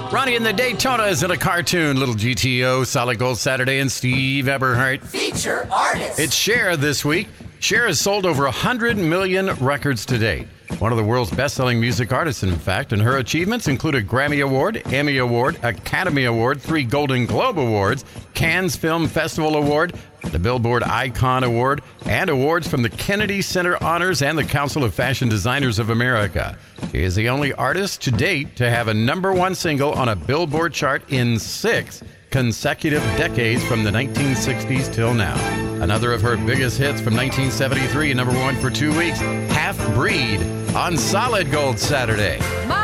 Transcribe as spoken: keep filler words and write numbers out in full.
Ronnie and the Daytonas in a cartoon. Little G T O, Solid Gold Saturday, and Steve Eberhardt. Feature artist. It's Cher this week. Cher has sold over one hundred million records to date. One of the world's best-selling music artists, in fact, and her achievements include a Grammy Award, Emmy Award, Academy Award, three Golden Globe Awards, Cannes Film Festival Award, the Billboard Icon Award, and awards from the Kennedy Center Honors and the Council of Fashion Designers of America. She is the only artist to date to have a number one single on a Billboard chart in six consecutive decades from the nineteen sixties till now. Another of her biggest hits from nineteen seventy-three, number one for two weeks, Half Breed on Solid Gold Saturday. My